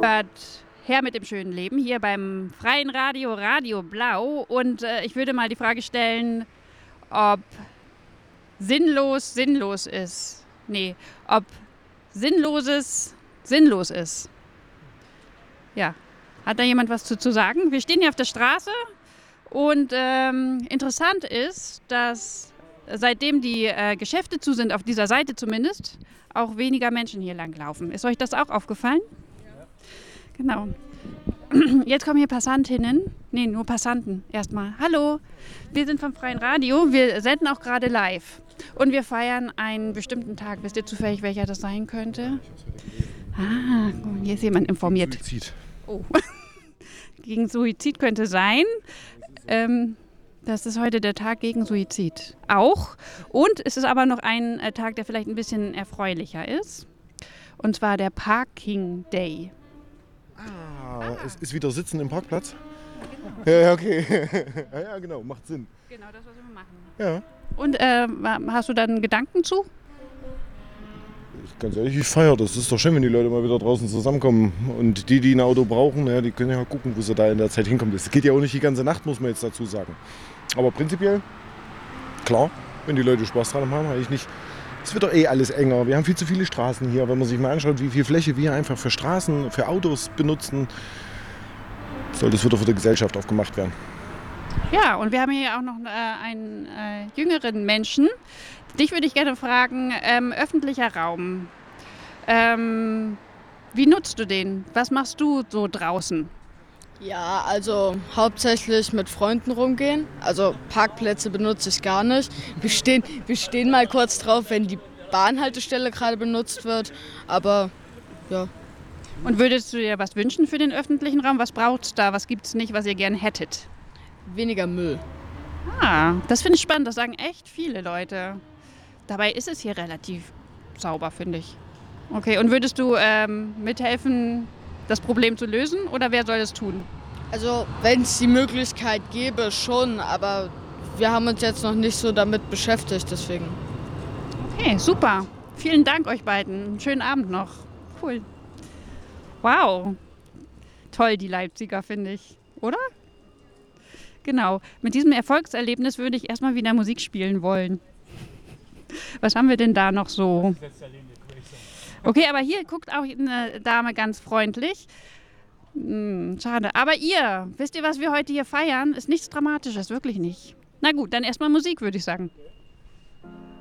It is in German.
Hört her mit dem schönen Leben hier beim freien Radio, Radio Blau. Und ich würde mal die Frage stellen, ob sinnlos ist. Nee, ob Sinnloses sinnlos ist. Ja, hat da jemand was zu sagen? Wir stehen hier auf der Straße und interessant ist, dass seitdem die Geschäfte zu sind, auf dieser Seite zumindest, auch weniger Menschen hier langlaufen. Ist euch das auch aufgefallen? Ja. Genau. Jetzt kommen hier Passantinnen. Nee, nur Passanten erstmal. Hallo, wir sind vom Freien Radio. Wir senden auch gerade live. Und wir feiern einen bestimmten Tag. Wisst ihr zufällig, welcher das sein könnte? Ah, hier ist jemand informiert. Suizid. Oh. Gegen Suizid könnte sein. Das ist heute der Tag gegen Suizid. Auch. Und es ist aber noch ein Tag, der vielleicht ein bisschen erfreulicher ist. Und zwar der Parking Day. Es ist wieder Sitzen im Parkplatz? Ja, okay. Ja, genau, macht Sinn. Genau, das, was wir machen. Ja. Und hast du dann Gedanken zu? Ganz ehrlich, ich feiere das. Es ist doch schön, wenn die Leute mal wieder draußen zusammenkommen. Und die ein Auto brauchen, ja, die können ja gucken, wo sie da in der Zeit hinkommen. Das geht ja auch nicht die ganze Nacht, muss man jetzt dazu sagen. Aber prinzipiell, klar, wenn die Leute Spaß dran haben, eigentlich nicht. Es wird doch alles enger. Wir haben viel zu viele Straßen hier. Wenn man sich mal anschaut, wie viel Fläche wir einfach für Straßen, für Autos benutzen, soll das wieder für die Gesellschaft auch gemacht werden. Ja, und wir haben hier auch noch einen jüngeren Menschen. Dich würde ich gerne fragen, öffentlicher Raum. Wie nutzt du den? Was machst du so draußen? Ja, also hauptsächlich mit Freunden rumgehen. Also Parkplätze benutze ich gar nicht. Wir stehen mal kurz drauf, wenn die Bahnhaltestelle gerade benutzt wird. Aber ja. Und würdest du dir was wünschen für den öffentlichen Raum? Was braucht es da? Was gibt es nicht, was ihr gerne hättet? Weniger Müll. Ah, das finde ich spannend. Das sagen echt viele Leute. Dabei ist es hier relativ sauber, finde ich. Okay, und würdest du mithelfen, das Problem zu lösen, oder wer soll es tun? Also wenn es die Möglichkeit gäbe, schon, aber wir haben uns jetzt noch nicht so damit beschäftigt, deswegen. Okay, super. Vielen Dank euch beiden. Einen schönen Abend noch. Cool. Wow. Toll, die Leipziger, finde ich. Oder? Genau. Mit diesem Erfolgserlebnis würde ich erstmal wieder Musik spielen wollen. Was haben wir denn da noch so? Okay, aber hier guckt auch eine Dame ganz freundlich. Schade. Aber wisst ihr, was wir heute hier feiern? Ist nichts Dramatisches, wirklich nicht. Na gut, dann erstmal Musik, würde ich sagen.